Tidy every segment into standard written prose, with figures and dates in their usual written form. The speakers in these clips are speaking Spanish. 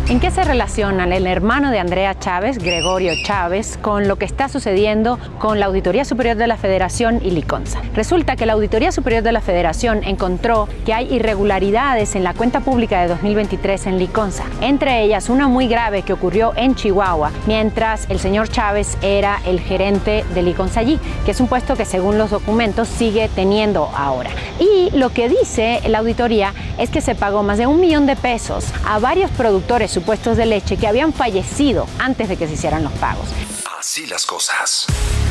¿En qué se relaciona el hermano de Andrea Chávez, Gregorio Chávez, con lo que está sucediendo con la Auditoría Superior de la Federación y Liconsa? Resulta que la Auditoría Superior de la Federación encontró que hay irregularidades en la cuenta pública de 2023 en Liconsa, entre ellas una muy grave que ocurrió en Chihuahua, mientras el señor Chávez era el gerente de Liconsa allí, que es un puesto que según los documentos sigue teniendo ahora. Y lo que dice la auditoría es que se pagó más de $1 millón a varios productores supuestos de leche que habían fallecido antes de que se hicieran los pagos. Así las cosas.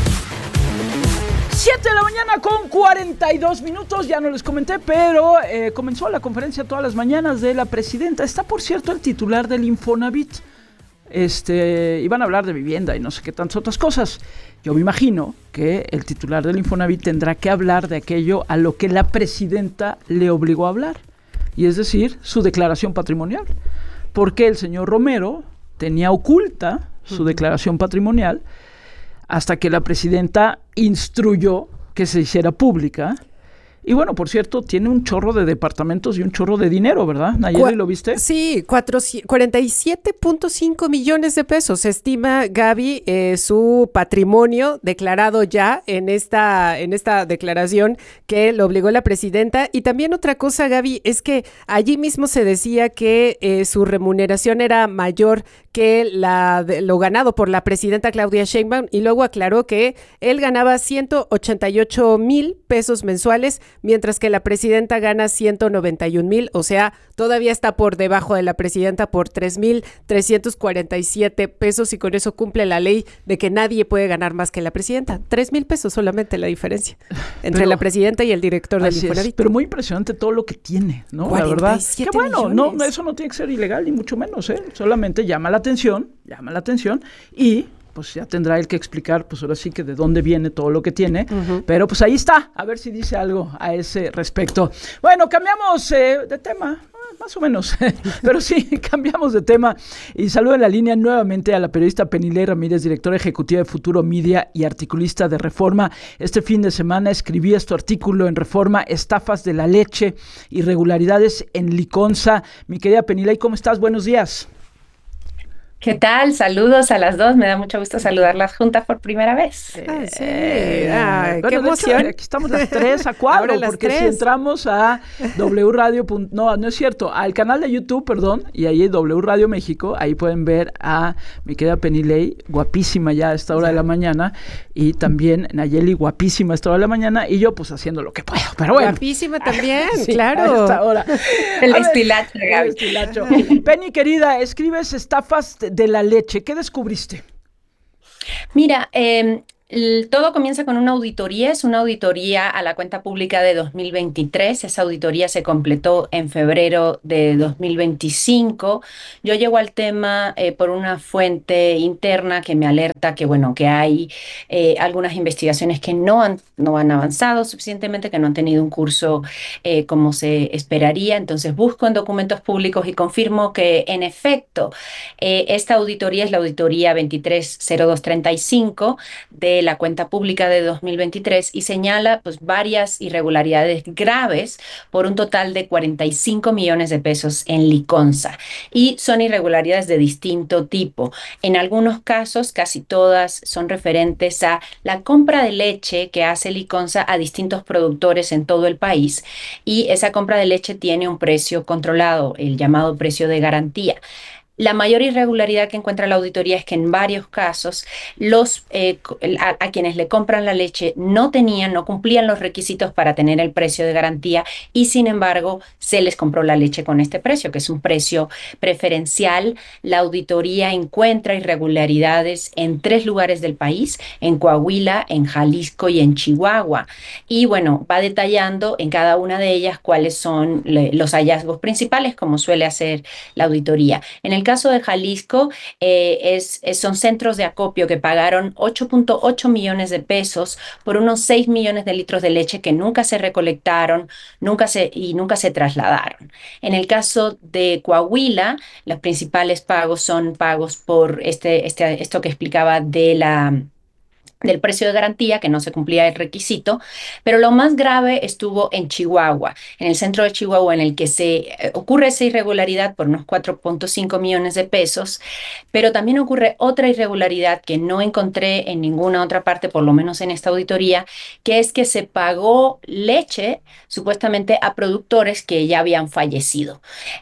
7 de la mañana con 42 minutos, ya no les comenté, pero comenzó la conferencia todas las mañanas de la presidenta. Está, por cierto, el titular del Infonavit. Iban a hablar de vivienda y no sé qué tantas otras cosas. Yo me imagino que el titular del Infonavit tendrá que hablar de aquello a lo que la presidenta le obligó a hablar, y es decir, su declaración patrimonial. Porque el señor Romero tenía oculta su declaración patrimonial hasta que la presidenta instruyó que se hiciera pública. Y bueno, por cierto, tiene un chorro de departamentos y un chorro de dinero, ¿verdad, Nayeli? ¿Lo viste? Sí, 47.5 millones de pesos estima Gaby su patrimonio declarado ya en esta declaración que lo obligó la presidenta. Y también otra cosa, Gaby, es que allí mismo se decía que su remuneración era mayor que lo ganado por la presidenta Claudia Sheinbaum, y luego aclaró que él ganaba 188,000 pesos mensuales, mientras que la presidenta gana 191,000, o sea, todavía está por debajo de la presidenta por 3,347 pesos, y con eso cumple la ley de que nadie puede ganar más que la presidenta. 3,000 pesos solamente la diferencia entre la presidenta y el director del Infonavit. Pero muy impresionante todo lo que tiene, ¿no? La verdad. Qué bueno, no, eso no tiene que ser ilegal, ni mucho menos, solamente llama la atención, y pues ya tendrá él que explicar, pues ahora sí que de dónde viene todo lo que tiene, pero pues ahí está, a ver si dice algo a ese respecto. Bueno, cambiamos de tema, más o menos, pero sí, cambiamos de tema, y saludo en la línea nuevamente a la periodista Penilei Ramírez, directora ejecutiva de Futuro Media y articulista de Reforma. Este fin de semana escribí este artículo en Reforma: estafas de la leche, irregularidades en Liconsa. Mi querida Penilei, ¿cómo estás? Buenos días. ¿Qué tal? Saludos a las dos. Me da mucho gusto salarlas juntas por primera vez. Sí. Qué emoción. Hecho, aquí estamos las 3 a 4, porque 3. Si entramos a W Radio, no es cierto, al canal de YouTube, perdón, y ahí W Radio México, ahí pueden ver a mi querida Penilei, guapísima ya a esta hora de la mañana, y también Nayeli, guapísima a esta hora de la mañana, y yo pues haciendo lo que puedo, pero bueno. Guapísima también, sí, claro. A esta hora. El estilacho, Gaby. El estilacho. Penny, querida, escribes estafas de la leche. ¿Qué descubriste? Mira, todo comienza con una auditoría, es una auditoría a la cuenta pública de 2023, esa auditoría se completó en febrero de 2025. Yo llego al tema por una fuente interna que me alerta que, bueno, que hay algunas investigaciones que no han avanzado suficientemente, que no han tenido un curso como se esperaría. Entonces busco en documentos públicos y confirmo que, en efecto, esta auditoría es la auditoría 230235 de la cuenta pública de 2023 y señala pues varias irregularidades graves por un total de 45 millones de pesos en Liconsa, y son irregularidades de distinto tipo. En algunos casos, casi todas son referentes a la compra de leche que hace Liconsa a distintos productores en todo el país, y esa compra de leche tiene un precio controlado, el llamado precio de garantía. La mayor irregularidad que encuentra la auditoría es que en varios casos a quienes le compran la leche no cumplían los requisitos para tener el precio de garantía, y sin embargo se les compró la leche con este precio, que es un precio preferencial. La auditoría encuentra irregularidades en 3 lugares del país: en Coahuila, en Jalisco y en Chihuahua. Y bueno, va detallando en cada una de ellas cuáles son los hallazgos principales, como suele hacer la auditoría. En el caso de Jalisco, son centros de acopio que pagaron 8.8 millones de pesos por unos 6 millones de litros de leche que nunca se recolectaron, nunca se trasladaron. En el caso de Coahuila, los principales pagos son pagos por esto que explicaba de del precio de garantía, que no se cumplía el requisito, pero lo más grave estuvo en Chihuahua, en el centro de Chihuahua, en el que ocurre esa irregularidad por unos 4.5 millones de pesos, pero también ocurre otra irregularidad que no encontré en ninguna otra parte, por lo menos en esta auditoría, que es que se pagó leche supuestamente a productores que ya habían fallecido.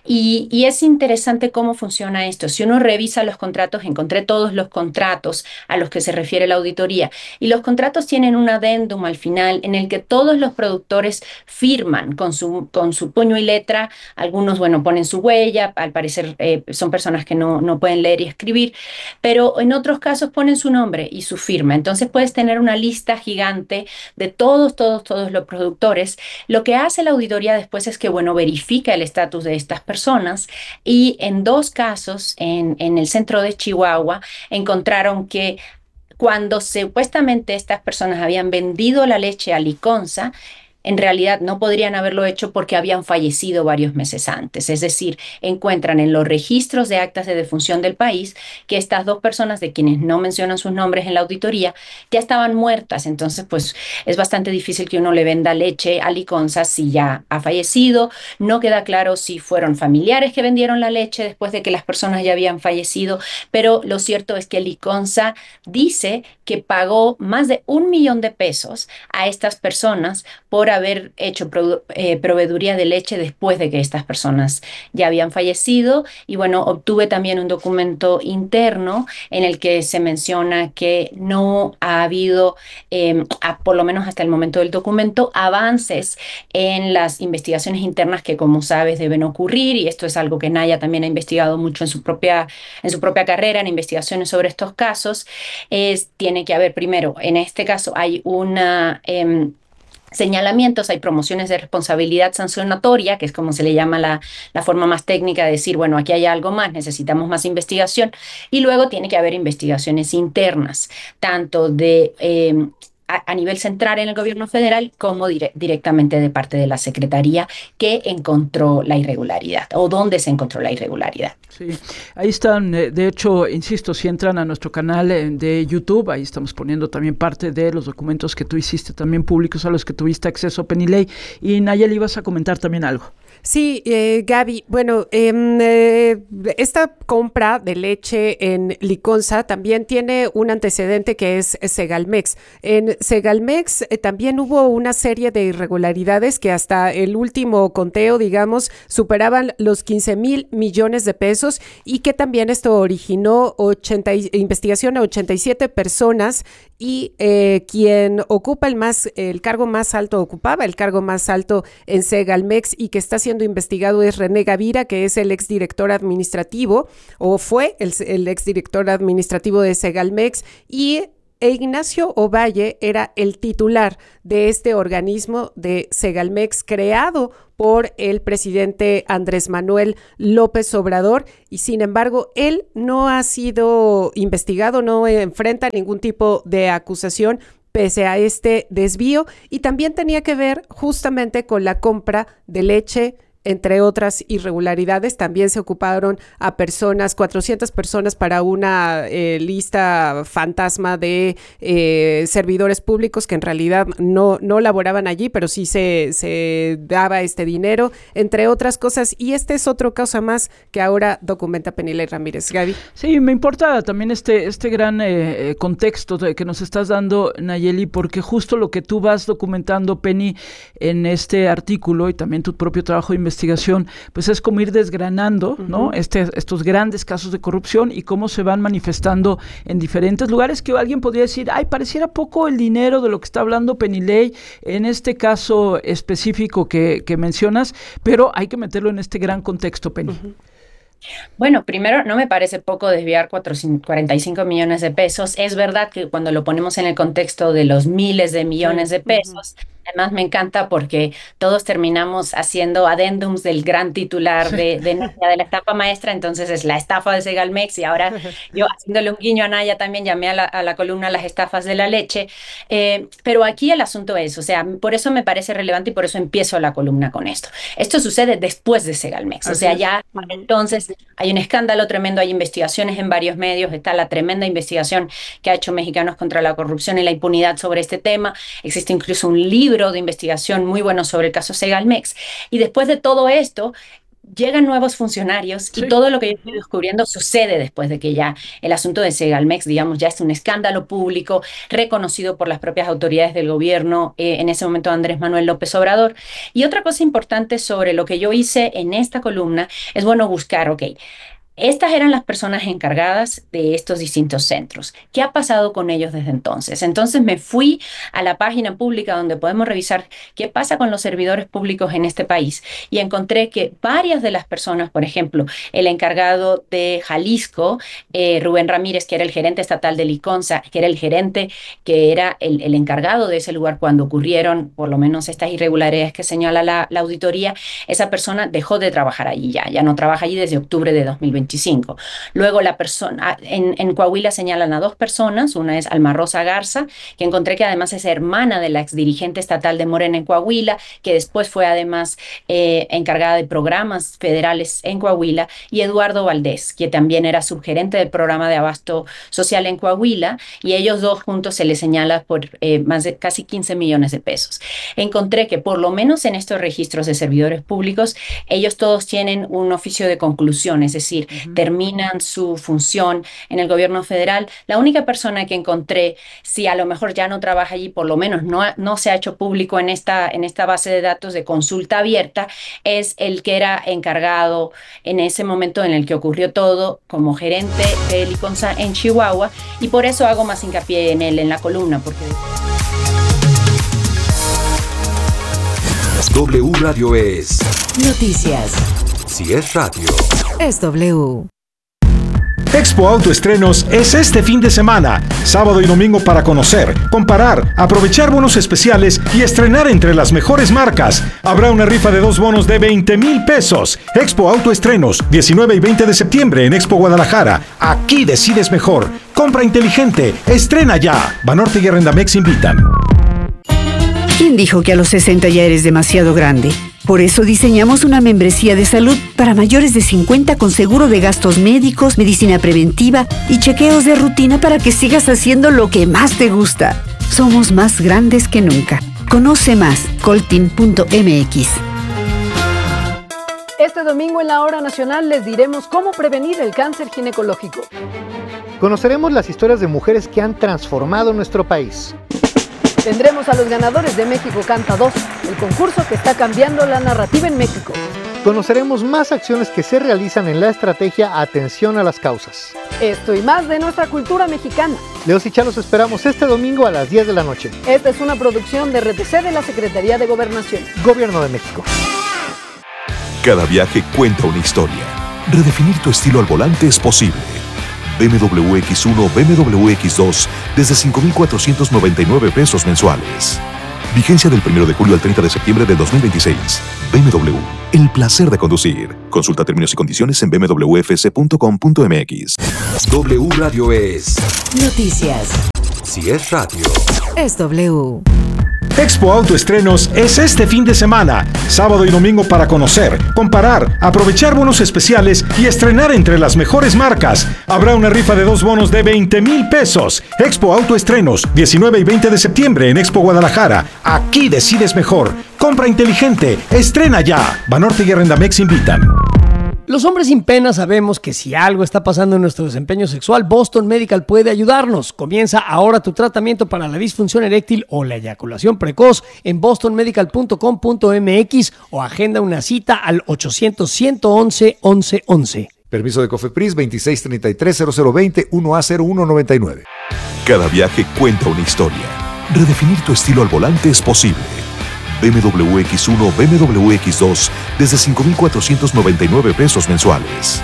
Y es interesante cómo funciona esto. Si uno revisa los contratos, encontré todos los contratos a los que se refiere la auditoría, y los contratos tienen un adendum al final en el que todos los productores firman con su puño y letra. Algunos, bueno, ponen su huella, al parecer son personas que no pueden leer y escribir, pero en otros casos ponen su nombre y su firma. Entonces puedes tener una lista gigante de todos los productores. Lo que hace la auditoría después es que, bueno, verifica el estatus de estas personas, y en dos casos, en el centro de Chihuahua, encontraron que cuando supuestamente estas personas habían vendido la leche a Liconza, en realidad no podrían haberlo hecho porque habían fallecido varios meses antes. Es decir, encuentran en los registros de actas de defunción del país que estas dos personas, de quienes no mencionan sus nombres en la auditoría, ya estaban muertas. Entonces, pues es bastante difícil que uno le venda leche a Liconza si ya ha fallecido. No queda claro si fueron familiares que vendieron la leche después de que las personas ya habían fallecido, pero lo cierto es que Liconza dice que pagó más de 1 millón de pesos a estas personas por haber hecho proveeduría de leche después de que estas personas ya habían fallecido. Y bueno, obtuve también un documento interno en el que se menciona que no ha habido, por lo menos hasta el momento del documento, avances en las investigaciones internas que, como sabes, deben ocurrir, y esto es algo que Naya también ha investigado mucho en su propia carrera, en investigaciones sobre estos casos. Tiene que haber, primero, en este caso hay una señalamientos, hay promociones de responsabilidad sancionatoria, que es como se le llama la forma más técnica de decir, bueno, aquí hay algo más, necesitamos más investigación, y luego tiene que haber investigaciones internas, tanto a nivel central en el gobierno federal como directamente de parte de la Secretaría que encontró la irregularidad o donde se encontró la irregularidad. Sí, ahí están, de hecho, insisto, si entran a nuestro canal de YouTube, ahí estamos poniendo también parte de los documentos que tú hiciste también públicos, a los que tuviste acceso, Penilei. Y Nayeli, ibas a comentar también algo. Sí, Gaby, bueno, esta compra de leche en Liconza también tiene un antecedente que es Segalmex. En Segalmex también hubo una serie de irregularidades que hasta el último conteo, digamos, superaban los 15,000 millones de pesos, y que también esto originó investigación a 87 personas, y quien ocupaba el cargo más alto en Segalmex y que está siendo investigado es René Gavira, que es el exdirector administrativo, o fue el exdirector administrativo de Segalmex, y Ignacio Ovalle era el titular de este organismo de Segalmex creado por el presidente Andrés Manuel López Obrador, y sin embargo él no ha sido investigado, no enfrenta ningún tipo de acusación pese a este desvío, y también tenía que ver justamente con la compra de leche. Entre otras irregularidades, también se ocuparon a 400 personas para una lista fantasma de servidores públicos que en realidad no laboraban allí, pero sí se daba este dinero, entre otras cosas. Y este es otro caso más que ahora documenta Penilei Ramírez. Gaby. Sí, me importa también este gran contexto que nos estás dando, Nayeli, porque justo lo que tú vas documentando, Penny, en este artículo y también tu propio trabajo de investigación, pues es como ir desgranando, ¿no? Estos grandes casos de corrupción y cómo se van manifestando en diferentes lugares, que alguien podría decir, ay, pareciera poco el dinero de lo que está hablando Penilei en este caso específico que mencionas, pero hay que meterlo en este gran contexto, Penny. Bueno, primero, no me parece poco desviar 45 millones de pesos. Es verdad que cuando lo ponemos en el contexto de los miles de millones de pesos, Además me encanta porque todos terminamos haciendo adendums del gran titular de Naya, de la estafa maestra, entonces es la estafa de Segalmex y ahora yo haciéndole un guiño a Naya también llamé a la columna las estafas de la leche. Pero aquí el asunto es, o sea, por eso me parece relevante y por eso empiezo la columna con esto. Esto sucede después de Segalmex, o sea, ya para entonces hay un escándalo tremendo, hay investigaciones en varios medios, está la tremenda investigación que ha hecho Mexicanos contra la Corrupción y la Impunidad sobre este tema, existe incluso un libro de investigación muy bueno sobre el caso Segalmex. Y después de todo esto, llegan nuevos funcionarios y todo lo que yo estoy descubriendo sucede después de que ya el asunto de Segalmex, digamos, ya es un escándalo público reconocido por las propias autoridades del gobierno, en ese momento Andrés Manuel López Obrador. Y otra cosa importante sobre lo que yo hice en esta columna es, bueno, buscar, ok, estas eran las personas encargadas de estos distintos centros. ¿Qué ha pasado con ellos desde entonces? Entonces me fui a la página pública donde podemos revisar qué pasa con los servidores públicos en este país y encontré que varias de las personas, por ejemplo, el encargado de Jalisco, Rubén Ramírez, que era el gerente estatal de Liconza, que era el gerente, que era el encargado de ese lugar cuando ocurrieron por lo menos estas irregularidades que señala la auditoría, esa persona dejó de trabajar allí ya no trabaja allí desde octubre de 2025. Luego la persona, en Coahuila señalan a 2 personas, una es Alma Rosa Garza, que encontré que además es hermana de la exdirigente estatal de Morena en Coahuila, que después fue además encargada de programas federales en Coahuila, y Eduardo Valdés, que también era subgerente del programa de abasto social en Coahuila, y ellos 2 juntos se les señala por más de casi 15 millones de pesos. Encontré que por lo menos en estos registros de servidores públicos, ellos todos tienen un oficio de conclusión, es decir, terminan su función en el gobierno federal. La única persona que encontré, si a lo mejor ya no trabaja allí, por lo menos no se ha hecho público en esta base de datos de consulta abierta, es el que era encargado en ese momento en el que ocurrió todo como gerente de Liconza en Chihuahua, y por eso hago más hincapié en él en la columna, porque... W Radio es Noticias. Si es radio. Es W. Expo Autoestrenos es este fin de semana, sábado y domingo, para conocer, comparar, aprovechar bonos especiales y estrenar entre las mejores marcas. Habrá una rifa de 2 bonos de 20,000 pesos. Expo Autoestrenos, 19 y 20 de septiembre en Expo Guadalajara. Aquí decides mejor. Compra inteligente. Estrena ya. Banorte y Arrendamex invitan. ¿Quién dijo que a los 60 ya eres demasiado grande? Por eso diseñamos una membresía de salud para mayores de 50 con seguro de gastos médicos, medicina preventiva y chequeos de rutina para que sigas haciendo lo que más te gusta. Somos más grandes que nunca. Conoce más, coltin.mx. Este domingo en la Hora Nacional les diremos cómo prevenir el cáncer ginecológico. Conoceremos las historias de mujeres que han transformado nuestro país. Tendremos a los ganadores de México Canta 2, el concurso que está cambiando la narrativa en México. Conoceremos más acciones que se realizan en la estrategia Atención a las Causas. Esto y más de nuestra cultura mexicana. Leos y Chá los esperamos este domingo a las 10 de la noche. Esta es una producción de RTC de la Secretaría de Gobernación. Gobierno de México. Cada viaje cuenta una historia. Redefinir tu estilo al volante es posible. BMW X1, BMW X2 desde 5,499 pesos mensuales. Vigencia del 1 de julio al 30 de septiembre de 2026. BMW, el placer de conducir. Consulta términos y condiciones en bmwfc.com.mx. W Radio es Noticias. Si es radio. Es W. Expo Autoestrenos es este fin de semana, sábado y domingo, para conocer, comparar, aprovechar bonos especiales y estrenar entre las mejores marcas. Habrá una rifa de 2 bonos de 20,000 pesos. Expo Autoestrenos, 19 y 20 de septiembre en Expo Guadalajara. Aquí decides mejor. Compra inteligente. Estrena ya. Banorte y Arrendamex invitan. Los hombres sin pena sabemos que si algo está pasando en nuestro desempeño sexual, Boston Medical puede ayudarnos. Comienza ahora tu tratamiento para la disfunción eréctil o la eyaculación precoz en bostonmedical.com.mx o agenda una cita al 800-111-1111. Permiso de Cofepris 2633-0020 1A0199. Cada viaje cuenta una historia. Redefinir tu estilo al volante es posible. BMW X1, BMW X2 desde 5,499 pesos mensuales.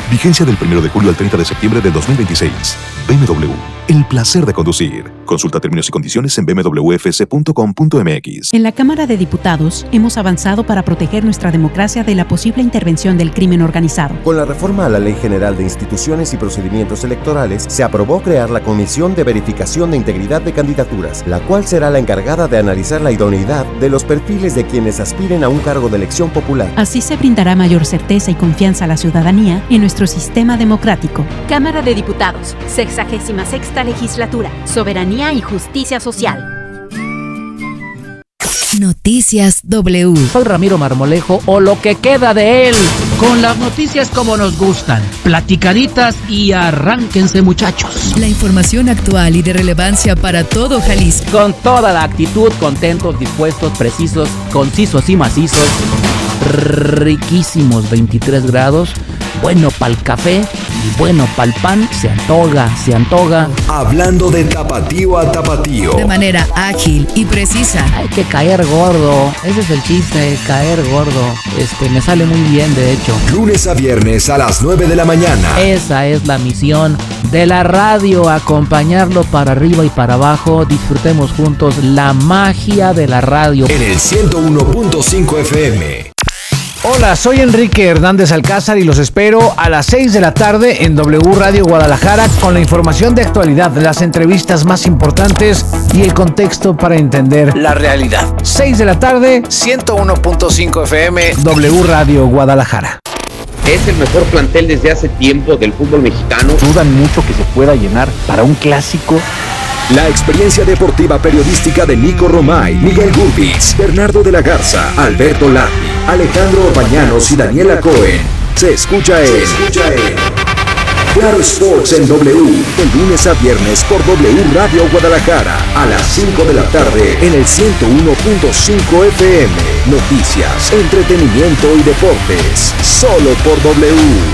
Vigencia del 1 de julio al 30 de septiembre de 2026. BMW. El placer de conducir. Consulta términos y condiciones en bmwfc.com.mx. En la Cámara de Diputados hemos avanzado para proteger nuestra democracia de la posible intervención del crimen organizado. Con la reforma a la Ley General de Instituciones y Procedimientos Electorales, se aprobó crear la Comisión de Verificación de Integridad de Candidaturas, la cual será la encargada de analizar la idoneidad de los perfiles de quienes aspiren a un cargo de elección popular. Así se brindará mayor certeza y confianza a la ciudadanía en nuestro sistema democrático. Cámara de Diputados, 66ª Legislatura, Soberanía y Justicia Social. Noticias W. Soy Ramiro Marmolejo, o lo que queda de él, con las noticias como nos gustan, platicaditas y arránquense, muchachos. La información actual y de relevancia para todo Jalisco. Con toda la actitud, contentos, dispuestos, precisos, concisos y macizos. Riquísimos 23 grados, bueno pa'l café y bueno pa'l pan, se antoja. Hablando de tapatío a tapatío. De manera ágil y precisa. Hay que caer gordo, ese es el chiste, caer gordo. Me sale muy bien, de hecho. Lunes a viernes a las 9 de la mañana. Esa es la misión de la radio, acompañarlo para arriba y para abajo. Disfrutemos juntos la magia de la radio. En el 101.5 FM. Hola, soy Enrique Hernández Alcázar y los espero a las 6 de la tarde en W Radio Guadalajara con la información de actualidad, las entrevistas más importantes y el contexto para entender la realidad. 6 de la tarde, 101.5 FM, W Radio Guadalajara. Es el mejor plantel desde hace tiempo del fútbol mexicano. Dudan mucho que se pueda llenar para un clásico. La experiencia deportiva periodística de Nico Romay, Miguel Gurpitz, Bernardo de la Garza, Alberto Lati, Alejandro Bañanos y Daniela Cohen. Se escucha en Claro Sports en W, de lunes a viernes por W Radio Guadalajara, a las 5 de la tarde en el 101.5 FM. Noticias, entretenimiento y deportes, solo por W.